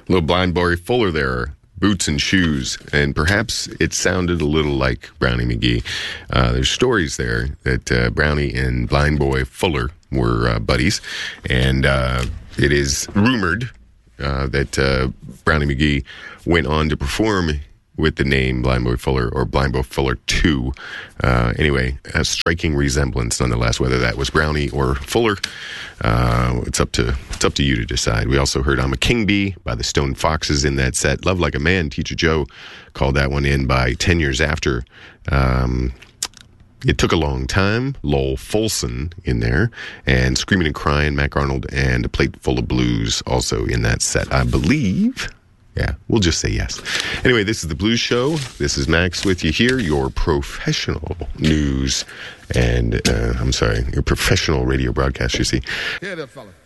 Little Blind Boy Fuller there, Boots and Shoes, and perhaps it sounded a little like Brownie McGhee. There's stories there that Brownie and Blind Boy Fuller were buddies, and it is rumored that Brownie McGhee went on to perform with the name Blind Boy Fuller or Blind Boy Fuller 2. Anyway, a striking resemblance nonetheless. Whether that was Brownie or Fuller, it's up to you to decide. We also heard I'm a King Bee by the Stone Foxes in that set. Love Like a Man, Teacher Joe called that one in by 10 years after. It Took a Long Time, Lowell Fulson in there, and Screaming and Crying, Mac Arnold, and A Plate Full of Blues also in that set, I believe. Yeah, we'll just say yes. Anyway, this is The Blues Show. This is Max with you here, your professional news and, your professional radio broadcast, you see. Here, there, fella.